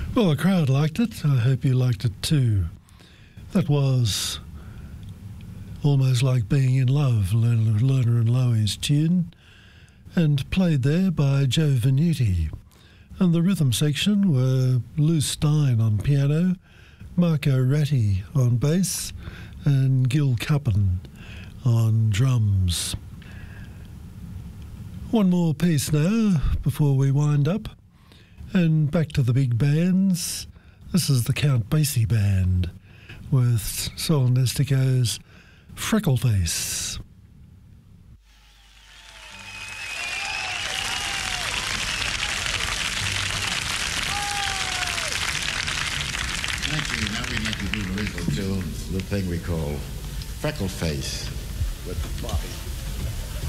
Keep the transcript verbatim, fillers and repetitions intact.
Well, the crowd liked it. I hope you liked it too. That was Almost Like Being in Love, Lerner, Lerner and Loewe's tune, and played there by Joe Venuti. And the rhythm section were Lou Stein on piano, Marco Ratti on bass, and Gil Cuppen on drums. One more piece now before we wind up. And back to the big bands. This is the Count Basie Band with Sol Nestico's Freckleface. Thank you. Now we'd like to do the original tune, the thing we call Freckleface with Bobby.